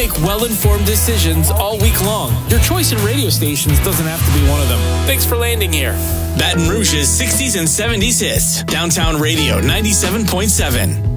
make well-informed decisions all week long. Your choice in radio stations doesn't have to be one of them. Thanks for landing here. Baton Rouge's 60s and 70s hits. Downtown Radio 97.7.